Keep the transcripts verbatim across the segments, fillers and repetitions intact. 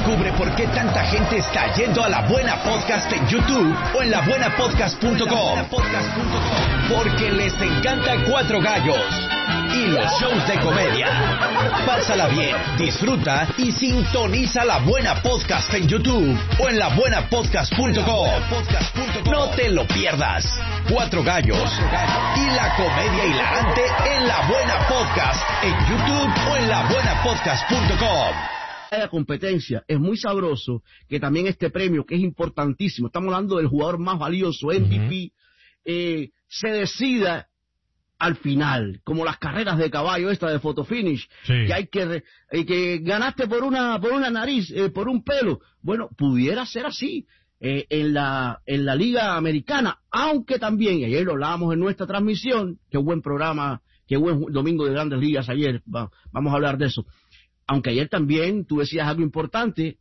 Descubre por qué tanta gente está yendo a La Buena Podcast en YouTube o en la buena podcast punto com. Porque les encanta Cuatro Gallos y los shows de comedia. Pásala bien, disfruta y sintoniza La Buena Podcast en YouTube o en la buena podcast punto com. No te lo pierdas. Cuatro Gallos y la comedia hilarante en La Buena Podcast en YouTube o en la buena podcast punto com. La competencia es muy sabroso que también este premio, que es importantísimo, estamos hablando del jugador más valioso, M V P, uh-huh. eh, se decida al final, como las carreras de caballo esta de photo finish, sí. que hay que eh, que ganaste por una por una nariz, eh, por un pelo. Bueno, pudiera ser así eh, en la en la Liga Americana, aunque también, y ayer lo hablábamos en nuestra transmisión, qué buen programa, qué buen domingo de Grandes Ligas ayer, va, vamos a hablar de eso. Aunque ayer también tú decías algo importante,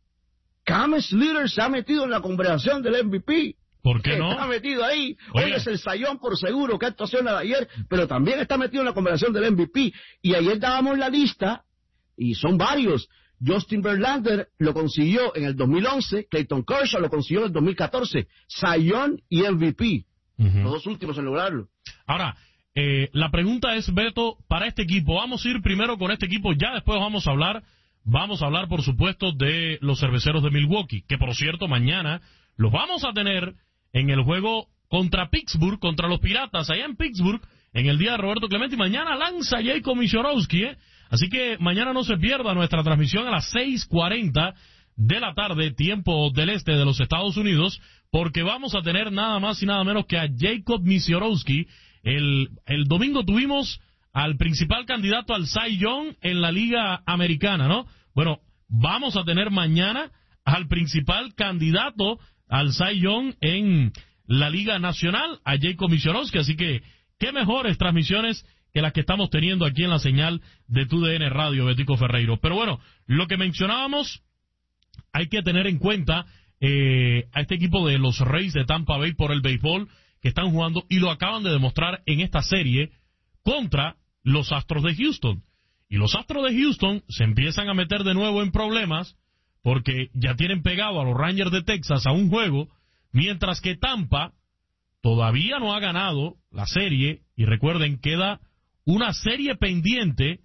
Cam Slater se ha metido en la conversación del M V P. ¿Por qué no? Está metido ahí. Oye. Hoy es el sayón por seguro, qué actuación la de ayer, pero también está metido en la conversación del M V P. Y ayer dábamos la lista, y son varios. Justin Verlander lo consiguió en el dos mil once, Clayton Kershaw lo consiguió en el dos mil catorce. Sayón y M V P, uh-huh. los dos últimos en lograrlo. Ahora, Eh, la pregunta es, Beto, para este equipo, vamos a ir primero con este equipo, ya después vamos a hablar, vamos a hablar por supuesto de los Cerveceros de Milwaukee, que por cierto mañana los vamos a tener en el juego contra Pittsburgh, contra los Piratas, allá en Pittsburgh, en el día de Roberto Clemente, y mañana lanza Jacob Misiorowski, ¿eh? Así que mañana no se pierda nuestra transmisión a las seis cuarenta de la tarde, tiempo del este de los Estados Unidos, porque vamos a tener nada más y nada menos que a Jacob Misiorowski. El, el domingo tuvimos al principal candidato al Cy Young en la Liga Americana, ¿no? Bueno, vamos a tener mañana al principal candidato al Cy Young en la Liga Nacional, a Jacob Misiorowski, así que qué mejores transmisiones que las que estamos teniendo aquí en la señal de T U D N Radio, Betico Ferreiro. Pero bueno, lo que mencionábamos, hay que tener en cuenta eh, a este equipo de los Rays de Tampa Bay por el béisbol, que están jugando y lo acaban de demostrar en esta serie contra los Astros de Houston. Y los Astros de Houston se empiezan a meter de nuevo en problemas porque ya tienen pegado a los Rangers de Texas a un juego, mientras que Tampa todavía no ha ganado la serie. Y recuerden, queda una serie pendiente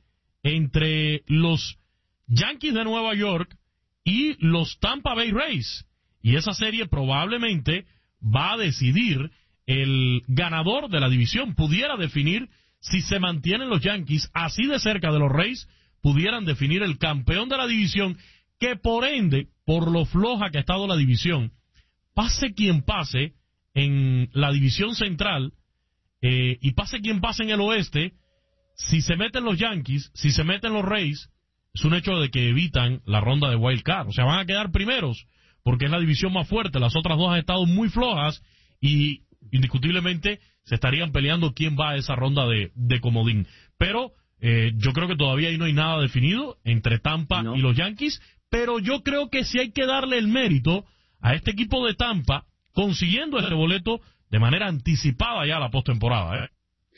entre los Yankees de Nueva York y los Tampa Bay Rays. Y esa serie probablemente va a decidir el ganador de la división, pudiera definir si se mantienen los Yankees así de cerca de los Rays, pudieran definir el campeón de la división, que por ende, por lo floja que ha estado la división, pase quien pase en la división central, eh, y pase quien pase en el oeste, si se meten los Yankees, si se meten los Rays, es un hecho de que evitan la ronda de Wild Card, o sea, van a quedar primeros, porque es la división más fuerte, las otras dos han estado muy flojas, y indiscutiblemente se estarían peleando quién va a esa ronda de, de comodín. Pero eh, yo creo que todavía ahí no hay nada definido entre Tampa no. y los Yankees, pero yo creo que sí hay que darle el mérito a este equipo de Tampa consiguiendo este boleto de manera anticipada ya a la postemporada, ¿eh?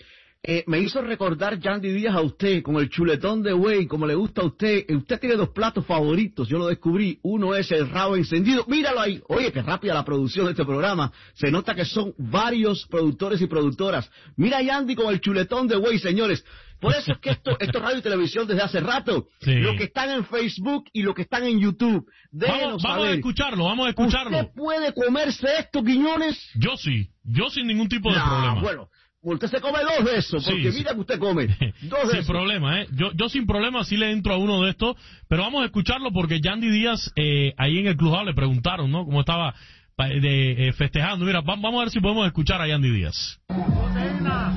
Eh, me hizo recordar Yandy Díaz a usted con el chuletón de Whey, como le gusta a usted. Usted tiene dos platos favoritos, yo lo descubrí. Uno es el rabo encendido. Míralo ahí. Oye, qué rápida la producción de este programa. Se nota que son varios productores y productoras. Mira a Yandy con el chuletón de Whey, señores. Por eso es que esto, esto es radio y televisión desde hace rato. Sí. Los que están en Facebook y los que están en YouTube. Vamos, vamos a escucharlo, vamos a escucharlo. ¿Usted puede comerse esto, Quiñones? Yo sí, yo sin ningún tipo de no, problema. Bueno. Usted se come dos de esos, porque sí, mira sí. que usted come dos de sin esos. problema, ¿eh? Yo, yo sin problema sí le entro a uno de estos, pero vamos a escucharlo porque Yandy Díaz, eh, ahí en el Clubhouse le preguntaron, ¿no? Cómo estaba de, eh, festejando. Mira, va, vamos a ver si podemos escuchar a Yandy Díaz. Proteína.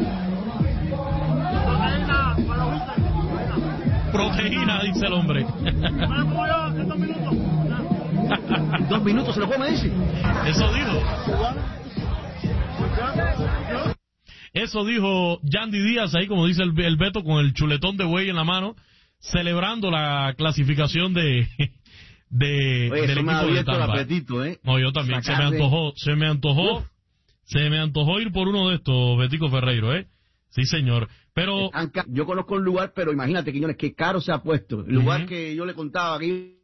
Proteína. Proteína. Proteína, dice el hombre. dos minutos. Dos minutos se lo come, dice. Eso dijo. Eso dijo Yandy Díaz ahí, como dice el, el Beto, con el chuletón de Whey en la mano, celebrando la clasificación de, de Oye, del equipo me de Tampa. El apetito, ¿eh? No, yo también. Sacarle. Se me antojó, se me antojó, Uf. se me antojó ir por uno de estos, Betico Ferreiro, ¿eh? Sí, señor. Pero yo conozco un lugar, pero imagínate, Quiñones, qué caro se ha puesto. El lugar uh-huh. que yo le contaba aquí